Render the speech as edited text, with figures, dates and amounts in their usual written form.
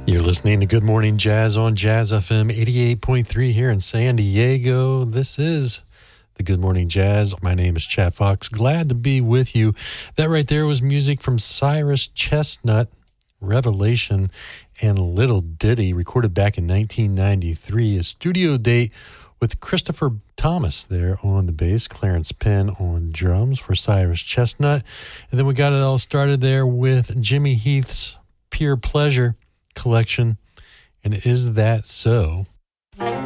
You're listening to Good Morning Jazz on Jazz FM 88.3 here in San Diego. This is the Good Morning Jazz. My name is Chad Fox. Glad to be with you. That right there was music from Cyrus Chestnut, Revelation, and Little Ditty, recorded back in 1993. A studio date with Christopher Thomas there on the bass, Clarence Penn on drums for Cyrus Chestnut. And then we got it all started there with Jimmy Heath's Pure Pleasure collection, and Is That So?